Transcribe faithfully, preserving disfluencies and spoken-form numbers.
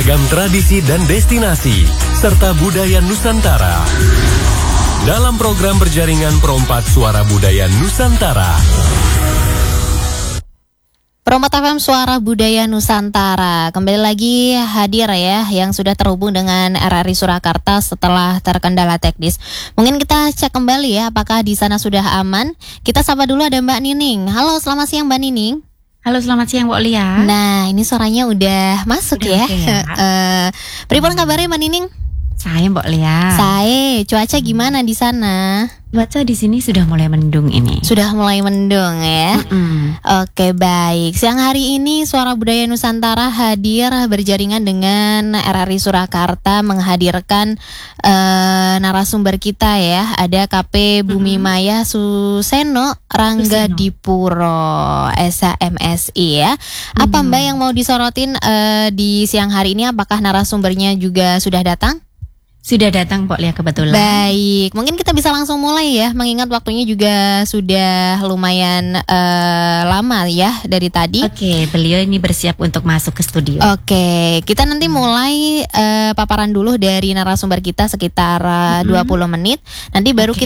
beragam tradisi dan destinasi, serta budaya Nusantara. Dalam program berjaringan Perompak Suara Budaya Nusantara. Perompak F M Suara Budaya Nusantara kembali lagi hadir ya, yang sudah terhubung dengan R R I Surakarta setelah terkendala teknis. Mungkin kita cek kembali ya, apakah di sana sudah aman. Kita sapa dulu, ada Mbak Nining. Halo, selamat siang Mbak Nining. Halo, selamat siang Mbak Lia. Nah, ini suaranya udah masuk Udah ya. okay ya. uh, Pripun kabarnya Mbak Nining? Saya Mbak Lia. Saya, cuaca gimana di sana? Cuaca di sini sudah mulai mendung ini. Sudah mulai mendung ya. Mm-mm. Oke, baik. Siang hari ini Suara Budaya Nusantara hadir berjaringan dengan R R I Surakarta menghadirkan uh, narasumber kita ya. Ada K P Bumi Maya Suseno Rangga Suseno. Dipuro S H M S I ya. Apa Mm-hmm. Mbak yang mau disorotin uh, di siang hari ini? Apakah narasumbernya juga sudah datang? Sudah datang Mbak Lia kebetulan. Baik, mungkin kita bisa langsung mulai ya, mengingat waktunya juga sudah lumayan uh, lama ya dari tadi. Oke, beliau ini bersiap untuk masuk ke studio. Oke, kita nanti mulai uh, paparan dulu dari narasumber kita sekitar uh, Mm-hmm. dua puluh menit. Nanti baru Oke.